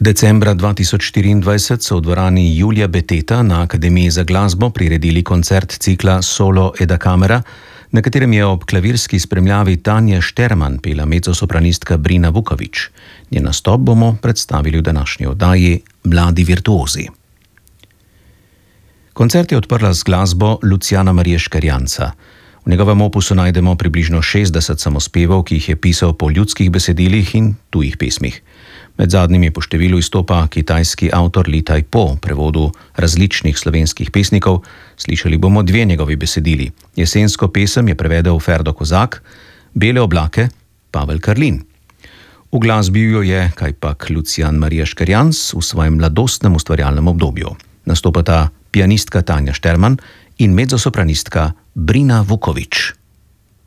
Decembra 2024 so v dvorani Julija Beteta na Akademiji za glasbo priredili koncert cikla Solo e da camera, na katerem je ob klavirski spremljavi Tanje Šterman pela mezzosopranistka Brina Vuković. Njen nastop bomo predstavili v današnji oddaji Mladi virtuozi. Koncert je odprla z glasbo Luciana Marije Škerjanca. V njegovem opusu najdemo približno 60 samospevov, ki jih je pisal po ljudskih besedilih in tujih pesmih. Med zadnjimi po številu izstopa kitajski avtor Li Tajpo v prevodu različnih slovenskih pesnikov. Slišali bomo dve njegovi besedili. Jesensko pesem je prevedel Ferdo Kozak, Bele oblake Pavel Karlin. V glasbi jo je kajpak Lucian Marija Škerjanc v svojem mladostnem ustvarjalnem obdobju. Nastopata pianistka Tanja Šterman in mezzosopranistka Brina Vuković.